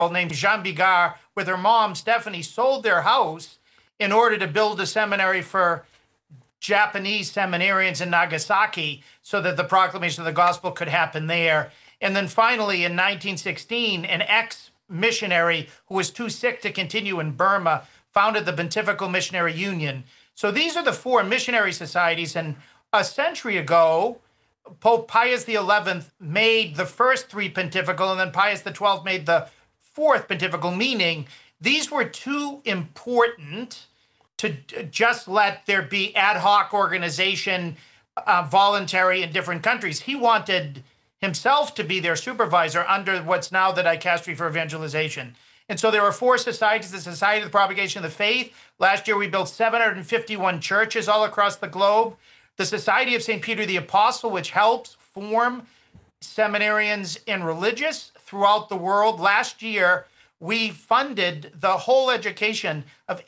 named Jean Bigard with her mom, Stephanie, sold their house in order to build a seminary for Japanese seminarians in Nagasaki so that the proclamation of the gospel could happen there. And then finally, in 1916, an ex-missionary who was too sick to continue in Burma founded the Pontifical Missionary Union. So these are the four missionary societies. And a century ago, Pope Pius XI made the first three pontifical, and then Pius XII made the fourth pontifical, meaning these were too important to just let there be ad hoc organization, voluntary in different countries. He wanted himself to be their supervisor under what's now the Dicastery for Evangelization. And so there are four societies: the Society of the Propagation of the Faith. Last year, we built 751 churches all across the globe. The Society of St. Peter the Apostle, which helps form seminarians and religious throughout the world. Last year, we funded the whole education of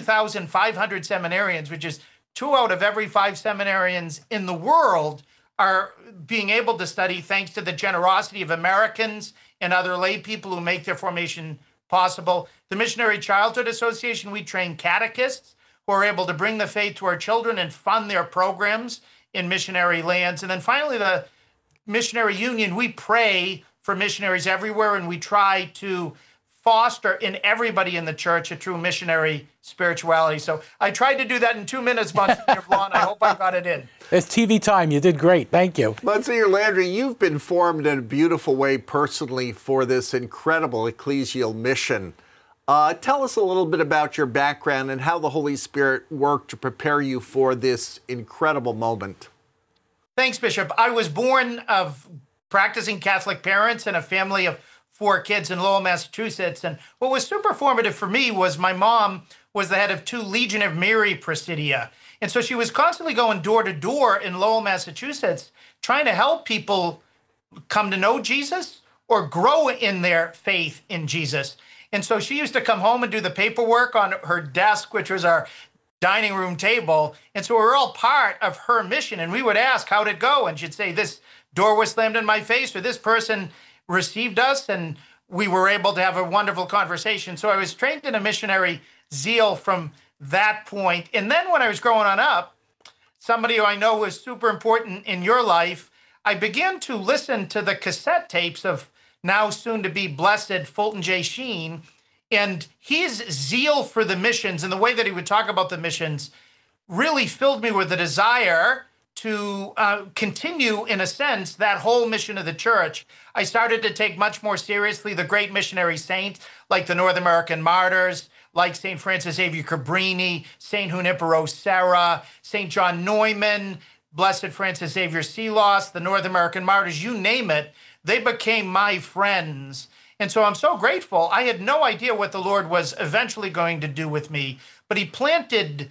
82,500 seminarians, which is 2 out of every 5 seminarians in the world are being able to study thanks to the generosity of Americans and other lay people who make their formation possible. The Missionary Childhood Association, we train catechists who are able to bring the faith to our children and fund their programs in missionary lands. And then finally, the Missionary Union, we pray for missionaries everywhere, and we try to foster in everybody in the church a true missionary spirituality. So I tried to do that in 2 minutes, Monsignor Blanc. I hope I got it in. It's TV time. You did great. Thank you. Monsignor Landry, you've been formed in a beautiful way personally for this incredible ecclesial mission. Tell us a little bit about your background and how the Holy Spirit worked to prepare you for this incredible moment. Thanks, Bishop. I was born of practicing Catholic parents and a family of 4 kids in Lowell, Massachusetts. And what was super formative for me was my mom was the head of 2 Legion of Mary Presidia. And so she was constantly going door to door in Lowell, Massachusetts, trying to help people come to know Jesus or grow in their faith in Jesus. And so she used to come home and do the paperwork on her desk, which was our dining room table. And so we were all part of her mission. And we would ask, how'd it go? And she'd say, this door was slammed in my face, or this person received us, and we were able to have a wonderful conversation. So I was trained in a missionary zeal from that point. And then when I was growing on up, somebody who I know was super important in your life, I began to listen to the cassette tapes of now soon to be blessed Fulton J. Sheen, and his zeal for the missions and the way that he would talk about the missions really filled me with a desire to continue, in a sense, that whole mission of the church. I started to take much more seriously the great missionary saints, like the North American martyrs, like St. Francis Xavier Cabrini, St. Junipero Serra, St. John Neumann, Blessed Francis Xavier Seelost, the North American martyrs, you name it, they became my friends. And so I'm so grateful. I had no idea what the Lord was eventually going to do with me, but he planted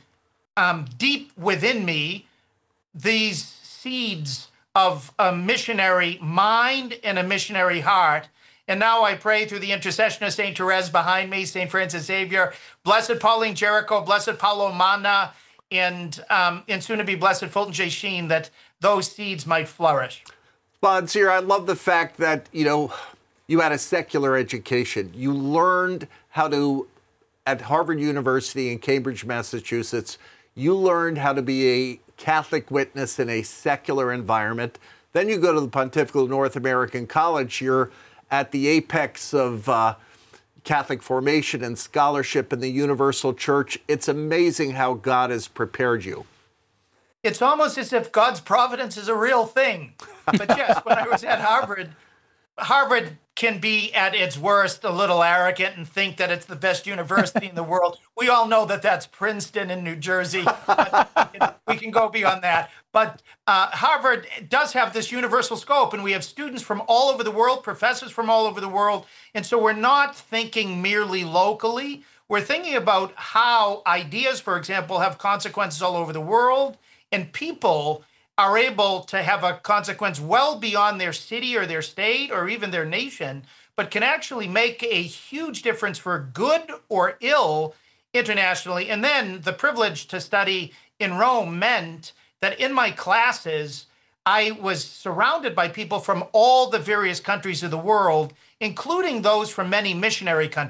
deep within me these seeds of a missionary mind and a missionary heart. And now I pray through the intercession of St. Therese behind me, St. Francis Xavier, Blessed Pauline Jericho, Blessed Paulo Manna, and soon to be Blessed Fulton J. Sheen, that those seeds might flourish. Monsignor, I love the fact that, you had a secular education. You learned how to, at Harvard University in Cambridge, Massachusetts, you learned how to be a Catholic witness in a secular environment. Then you go to the Pontifical North American College. You're at the apex of Catholic formation and scholarship in the Universal Church. It's amazing how God has prepared you. It's almost as if God's providence is a real thing. But yes, when I was at Harvard can be at its worst a little arrogant and think that it's the best university in the world. We all know that that's Princeton in New Jersey. We can go beyond that. But Harvard does have this universal scope, and we have students from all over the world, professors from all over the world. And so we're not thinking merely locally. We're thinking about how ideas, for example, have consequences all over the world, and people are able to have a consequence well beyond their city or their state or even their nation, but can actually make a huge difference for good or ill internationally. And then the privilege to study in Rome meant that in my classes, I was surrounded by people from all the various countries of the world, including those from many missionary countries.